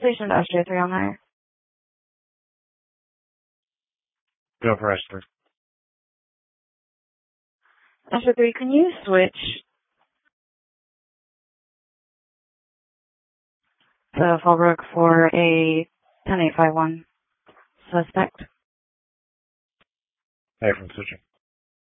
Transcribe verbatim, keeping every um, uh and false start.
Station to S J three on higher. Go for S three. S J three, can you switch to Fallbrook for a ten eight five one suspect? Hey, from switching.